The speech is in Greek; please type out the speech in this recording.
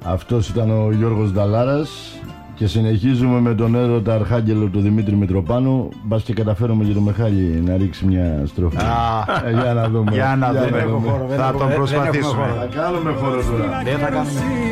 Αυτός ήταν ο Γιώργος Νταλάρας και συνεχίζουμε με τον έρωτα αρχάγγελο του Δημήτρη Μητροπάνου. Μπας και καταφέρουμε για το Μιχάλη να ρίξει μια στροφή. Για να δούμε. Θα τον προσπαθήσουμε. Θα κάνουμε χώρο τώρα. Δεν θα κάνουμε.